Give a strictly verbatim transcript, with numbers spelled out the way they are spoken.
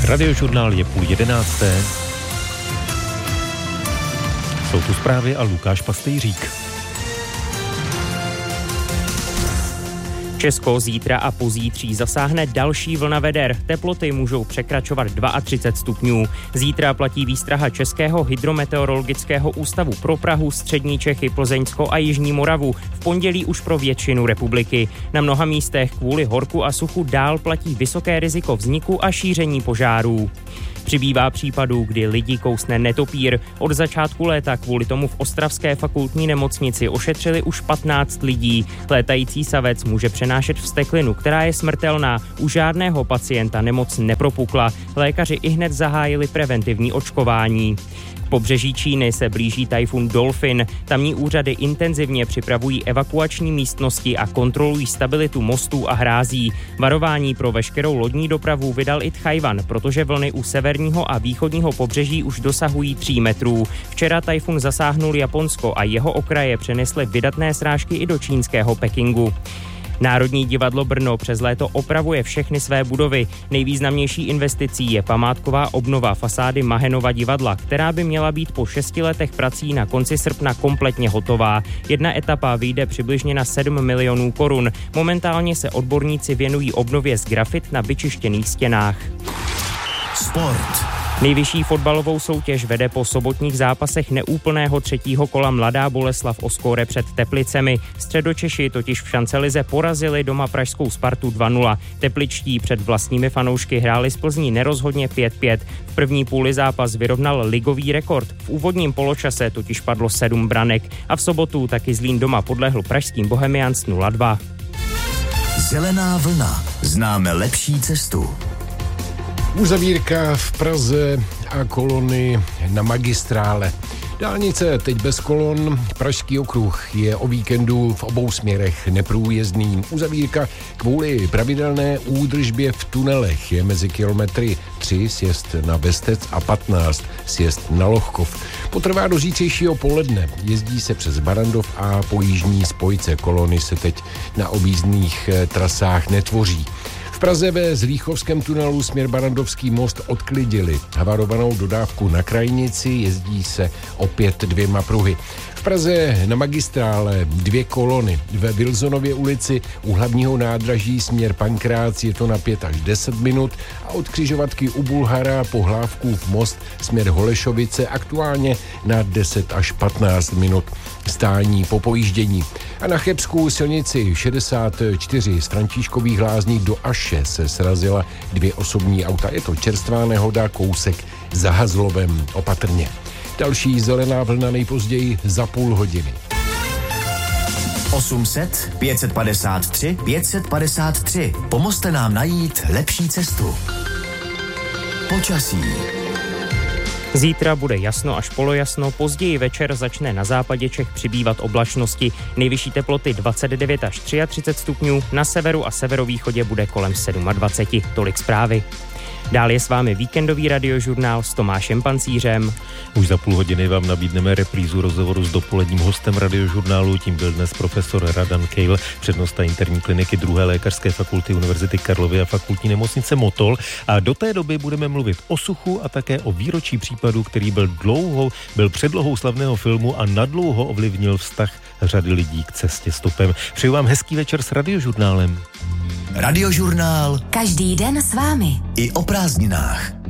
Radiožurnál je půl jedenácté. Jsou tu zprávy a Lukáš Pastejřík. Česko zítra a pozítří zasáhne další vlna veder. Teploty můžou překračovat třicet dva stupňů. Zítra platí výstraha Českého hydrometeorologického ústavu pro Prahu, střední Čechy, Plzeňsko a jižní Moravu. V pondělí už pro většinu republiky. Na mnoha místech kvůli horku a suchu dál platí vysoké riziko vzniku a šíření požárů. Přibývá případů, kdy lidi kousne netopír. Od začátku léta kvůli tomu v ostravské fakultní nemocnici ošetřili už patnáct lidí. Létající savec může přenášet vzteklinu, která je smrtelná. U žádného pacienta nemoc nepropukla. Lékaři ihned zahájili preventivní očkování. K pobřeží Číny se blíží tajfun Dolphin. Tamní úřady intenzivně připravují evakuační místnosti a kontrolují stabilitu mostů a hrází. Varování pro veškerou lodní dopravu vydal i Tchaj-wan, protože vlny u severního a východního pobřeží už dosahují tří metrů. Včera tajfun zasáhnul Japonsko a jeho okraje přenesly vydatné srážky i do čínského Pekingu. Národní divadlo Brno přes léto opravuje všechny své budovy. Nejvýznamnější investicí je památková obnova fasády Mahenova divadla, která by měla být po šesti letech prací na konci srpna kompletně hotová. Jedna etapa vyjde přibližně na sedm milionů korun. Momentálně se odborníci věnují obnově z grafit na vyčištěných stěnách. Sport. Nejvyšší fotbalovou soutěž vede po sobotních zápasech neúplného třetího kola Mladá Boleslav o skóre před Teplicemi. Středočeši totiž v šancelize porazili doma pražskou Spartu dva nula. Tepličtí před vlastními fanoušky hráli z Plzní nerozhodně pět pět. V první půli zápas vyrovnal ligový rekord. V úvodním poločase totiž padlo sedm branek a v sobotu taky Zlín doma podlehl pražským Bohemians nula dva. Zelená vlna. Známe lepší cestu. Uzavírka v Praze a kolony na magistrále. Dálnice teď bez kolon, Pražský okruh je o víkendu v obou směrech neprůjezdný. Uzavírka kvůli pravidelné údržbě v tunelech je mezi kilometry tři sjezd na Bestec a patnáct sjezd na Lochkov. Potrvá do zítřejšího poledne, jezdí se přes Barandov a po jižní spojce. Kolony se teď na objízdných trasách netvoří. V Praze ve Zlíchovském tunelu směr Barandovský most odklidili havarovanou dodávku na Krajnici, jezdí se opět dvěma pruhy. V Praze na magistrále dvě kolony. Ve Wilsonově ulici u hlavního nádraží směr Pankrác je to na pět až deset minut a od křižovatky u Bulhara po Hlávkův most směr Holešovice aktuálně na deset až patnáct minut stání po pojíždění. A na Chebskou silnici šedesát čtyři z Františkových Lázní do Aše se srazila dvě osobní auta. Je to čerstvá nehoda, kousek za Hazlovem, opatrně. Další zelená vlna nejpozději za půl hodiny. osm set pět set padesát tři pět set padesát tři. Pomozte nám najít lepší cestu. Počasí. Zítra bude jasno až polojasno, později večer začne na západě Čech přibývat oblačnosti. Nejvyšší teploty dvacet devět až třicet tři stupňů, na severu a severovýchodě bude kolem dvacet sedm. Tolik zprávy. Dál je s vámi víkendový radiožurnál s Tomášem Pancířem. Už za půl hodiny vám nabídneme reprízu rozhovoru s dopoledním hostem radiožurnálu. Tím byl dnes profesor Radan Kejl, přednosta interní kliniky druhé lékařské fakulty Univerzity Karlovy a fakultní nemocnice Motol. A do té doby budeme mluvit o suchu a také o výročí případu, který byl dlouho, byl předlohou slavného filmu a nadlouho ovlivnil vztah řady lidí k cestě stopem. Přeju vám hezký večer s radiožurnálem. Radiožurnál. Každý den s vámi. I o prázdninách.